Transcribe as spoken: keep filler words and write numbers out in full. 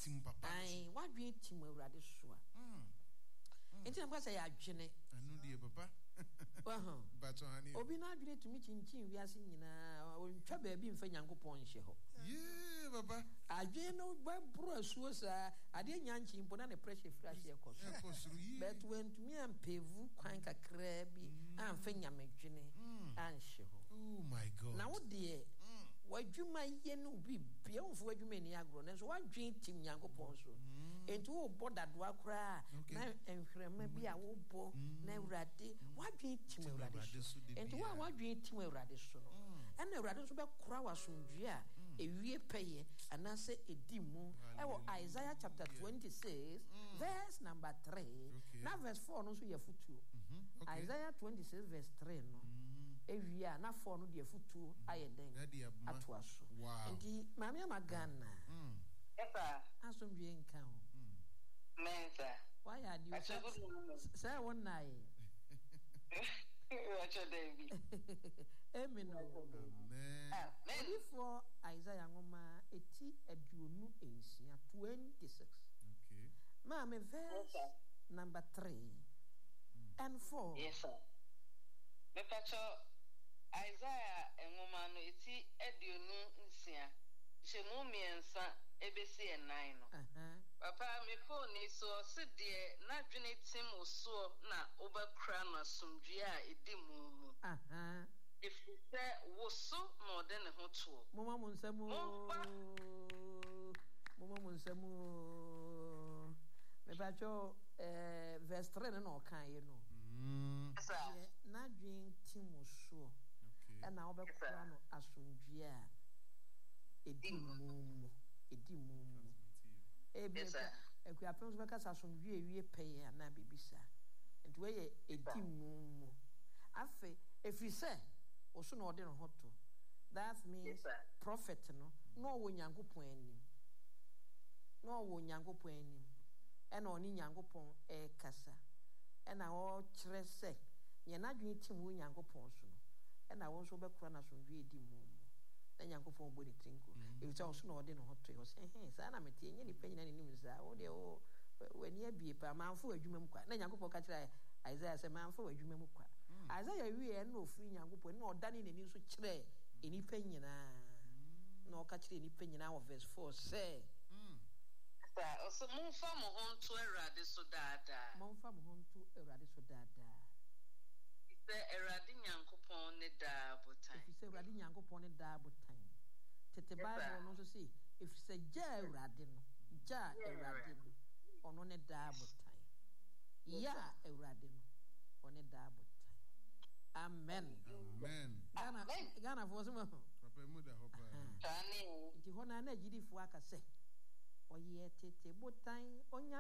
tim papa. Ai, what dream tim awurade so a. Mm. Enti na kwa say adwene. Anu die papa. Aha. But honey. Obi na adwene tumi chinchin wiase nyina, ontwa ba bi mfa Nyankopɔn hye ho. Yeah, papa. Adwene no ba bro asuo sa, ade nyanchi mpo na ne pressure fira hye ekoso. Ekoso yi. But when tumi ampevu kwan kakra bi, amfa nyamedwene anhye ho. Oh my God. Na wo de wadwuma ye no bi bia wo fo wadwuma ni agro na so wadwen tim Nyankopɔn so. Enti wo boda do akra na enhwrema bi a wo bo na awurade wadwen tim awurade so. Enti wo wadwen tim awurade so no. Ana awurade so be kora wasomdwe a ewie peye anase edimu. E wo Isaiah chapter twenty-six verse number three. Na verse four no so ye futuo. Isaiah twenty-six verse three no. Ewia na four no de futuo ayeden atoaso. Enti mama magana. Efa asomdwe nka ho. Mensa. Why are you say one night? Wacha David. Amen. Amen. Before Isaiah ngoma eti aduonu ensia twenty-six. Okay. Mama verse number three and four. Yes sir. Me pacho Isaiah ngoma no eti aduonu ensia. Shemu miensa ebesi enai no. Uh-huh. Papa me phone is so sit there na dwene tim oso na obakra na somdwe a edi mumu. Aha. If you say woso no de ne ho to. Mama munsamu. Mama munsamu. Me pacho eh verse three no kan ye no. Mm. Yes. Na dwen tim oso. Okay. Na obakra no asomdwe a edi mumu. Edi mumu. Ebi ekwa apem so beka sasomdwe ewie peye na bibisa. Enti we ye edi mumu. Afe efise oso na ode no hoto. That means yes, prophet no no wo Nyankopon anim. No wo Nyankopon anim. E na oni Nyankopon e kasa. E na o kire se ye na dwen tim wo Nyankopon so no. E na wo so bekura na somdwe edi mumu. Na Nyankopon body trinko e so so na ode no hoto e say eh sa na mete enye ni panyina ni nim za wo de wo wani abie pa manfo adwuma mu kwa na Nyankopon ka kire Isaiah say manfo adwuma mu kwa Isaiah wie e na ofiri Nyankopon na odane nani so kire eni panyina na o ka kire eni panyina of verse four say sa so monfa mo honto Awurade so daada monfa mo honto Awurade so daada se Awurade Nyankopon ne da botan if se Awurade Nyankopon ne da botan tete Bible no so say if se ja Awurade no ja Awurade no ono ne da botan ya Awurade no one da botan amen Amen. Gana Gana for some Papa mu da hopa. Tani nti hona na gidifo aka se oye tete botan onya